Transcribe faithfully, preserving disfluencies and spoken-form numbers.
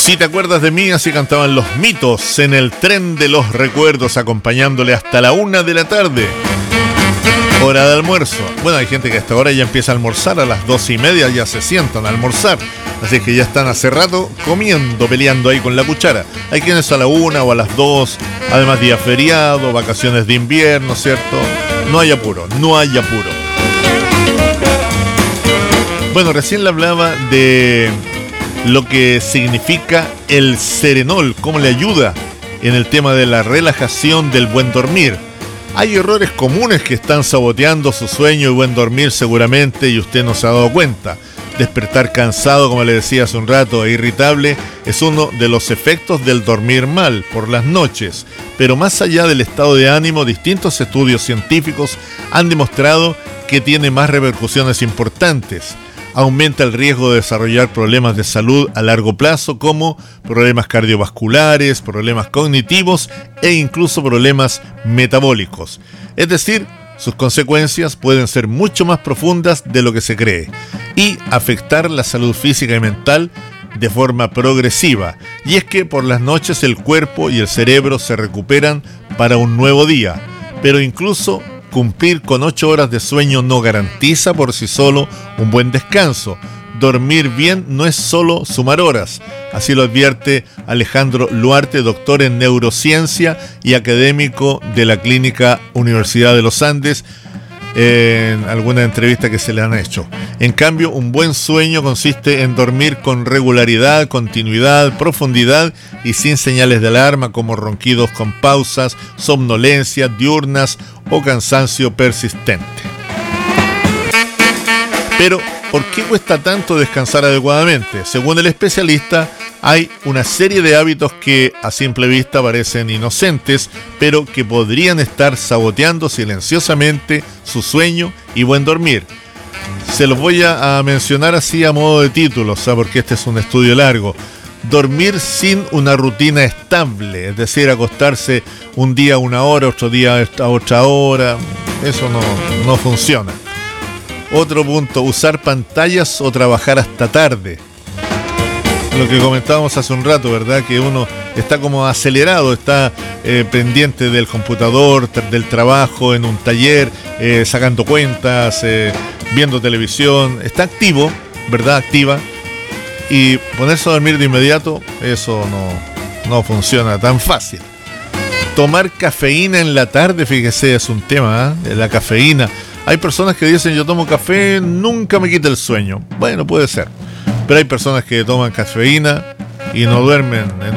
Si te acuerdas de mí, así cantaban Los Mitos en el tren de los recuerdos, acompañándole hasta la una de la tarde. Hora de almuerzo. Bueno, hay gente que hasta ahora ya empieza a almorzar, a las doce y media ya se sientan a almorzar. Así que ya están hace rato comiendo, peleando ahí con la cuchara. Hay quienes a la una o a las dos, además día feriado, vacaciones de invierno, ¿cierto? No hay apuro, no hay apuro. Bueno, recién le hablaba de lo que significa el Serenol, cómo le ayuda en el tema de la relajación, del buen dormir. Hay errores comunes que están saboteando su sueño y buen dormir seguramente, y usted no se ha dado cuenta. Despertar cansado, como le decía hace un rato, e irritable, es uno de los efectos del dormir mal por las noches. Pero más allá del estado de ánimo, distintos estudios científicos han demostrado que tiene más repercusiones importantes. Aumenta el riesgo de desarrollar problemas de salud a largo plazo, como problemas cardiovasculares, problemas cognitivos e incluso problemas metabólicos. Es decir, sus consecuencias pueden ser mucho más profundas de lo que se cree y afectar la salud física y mental de forma progresiva. Y es que por las noches el cuerpo y el cerebro se recuperan para un nuevo día, pero incluso cumplir con ocho horas de sueño no garantiza por sí solo un buen descanso. Dormir bien no es solo sumar horas. Así lo advierte Alejandro Luarte, doctor en neurociencia y académico de la Clínica Universidad de los Andes, en alguna entrevista que se le han hecho. En cambio, un buen sueño consiste en dormir con regularidad, continuidad, profundidad y sin señales de alarma como ronquidos con pausas, somnolencias diurnas o cansancio persistente. Pero, ¿por qué cuesta tanto descansar adecuadamente? Según el especialista, hay una serie de hábitos que a simple vista parecen inocentes, pero que podrían estar saboteando silenciosamente su sueño y buen dormir. Se los voy a, a mencionar así a modo de título, ¿sabes? Porque este es un estudio largo. Dormir sin una rutina estable, es decir, acostarse un día a una hora, otro día a otra hora, eso no, no funciona. Otro punto, usar pantallas o trabajar hasta tarde. Lo que comentábamos hace un rato, ¿verdad? Que uno está como acelerado, está eh, pendiente del computador, del trabajo, en un taller, eh, sacando cuentas, eh, viendo televisión. Está activo, ¿verdad? Activa. Y ponerse a dormir de inmediato, eso no, no funciona tan fácil. Tomar cafeína en la tarde, fíjese, es un tema, ¿eh? La cafeína. Hay personas que dicen, yo tomo café, nunca me quita el sueño. Bueno, puede ser. Pero hay personas que toman cafeína y no duermen en